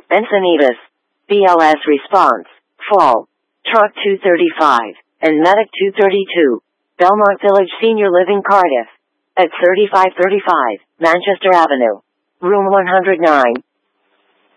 Encinitas, BLS Response, Fall, Truck 235, and Medic 232, Belmont Village Senior Living Cardiff, at 3535, Manchester Avenue, Room 109.